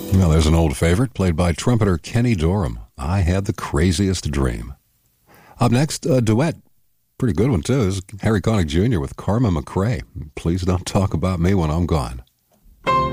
Well, there's an old favorite played by trumpeter Kenny Dorham. I Had the Craziest Dream. Up next, a duet. Pretty good one, too. This is Harry Connick Jr. with Karma McRae. Please Don't Talk About Me When I'm Gone.